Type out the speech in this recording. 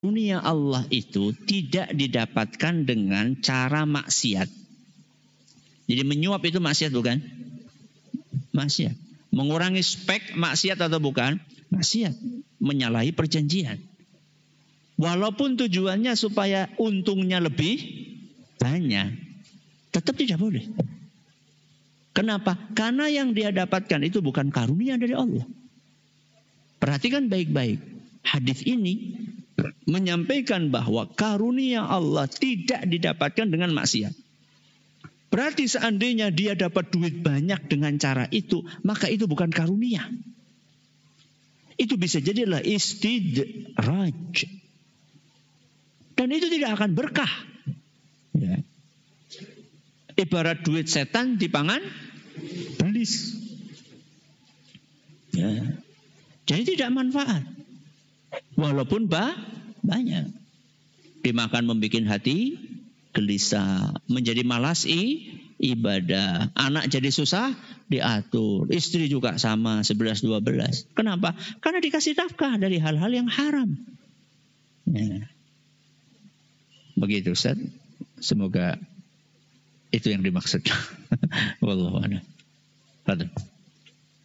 Karunia Allah itu tidak didapatkan dengan cara maksiat. Jadi menyuap itu maksiat bukan? Maksiat. Mengurangi spek maksiat atau bukan? Maksiat. Menyalahi perjanjian. Walaupun tujuannya supaya untungnya lebih banyak, tetap tidak boleh. Kenapa? Karena yang dia dapatkan itu bukan karunia dari Allah. Perhatikan baik-baik. Hadis ini menyampaikan bahwa karunia Allah tidak didapatkan dengan maksiat. Berarti seandainya dia dapat duit banyak dengan cara itu, maka itu bukan karunia. Itu bisa jadilah istidraj. Dan itu tidak akan berkah. Ya. Ibarat duit setan dipangan belis. Ya. Jadi tidak manfaat. Walaupun banyak. Dimakan membuat hati gelisah. Menjadi malas ibadah. Anak jadi susah diatur. Istri juga sama 11-12. Kenapa? Karena dikasih nafkah dari hal-hal yang haram. Ya. Begitu Ustaz. Semoga itu yang dimaksud. Wallahu a'lam.